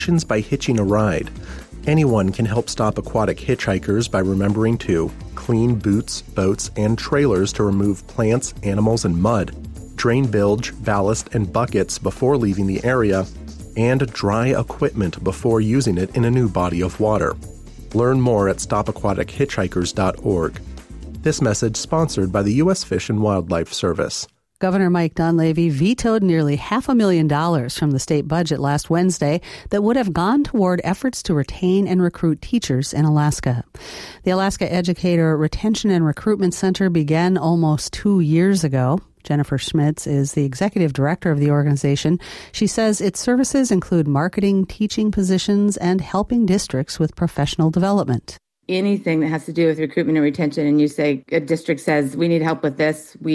by hitching a ride. Anyone can help stop aquatic hitchhikers by remembering to clean boots, boats, and trailers to remove plants, animals, and mud, drain bilge, ballast, and buckets before leaving the area, and dry equipment before using it in a new body of water. Learn more at stopaquatichitchhikers.org. This message sponsored by the U.S. Fish and Wildlife Service. Governor Mike Dunleavy vetoed nearly $500,000 from the state budget last Wednesday that would have gone toward efforts to retain and recruit teachers in Alaska. The Alaska Educator Retention and Recruitment Center began almost 2 years ago. Jennifer Schmitz is the executive director of the organization. She says its services include marketing, teaching positions, and helping districts with professional development. Anything that has to do with recruitment and retention, and you say a district says, we need help with this, we